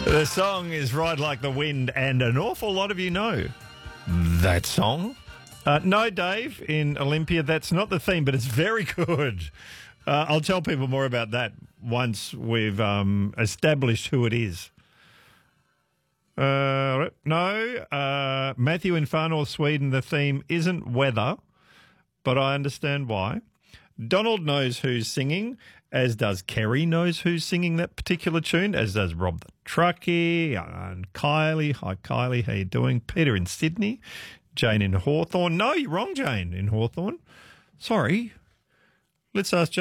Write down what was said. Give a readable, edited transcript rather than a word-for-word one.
The song is Ride Like the Wind, and an awful lot of you know that song. No, Dave, in Olympia, that's not the theme, but it's very good. I'll tell people more about that once we've established who it is. No, Matthew in Far North Sweden, the theme isn't weather, but I understand why. Donald knows who's singing, as does Kerry knows who's singing that particular tune, as does Rob the Truckie and Kylie. Hi, Kylie, how you doing? Peter in Sydney, Jane in Hawthorne. No, you're wrong, Jane in Hawthorne. Sorry. Let's ask Jane.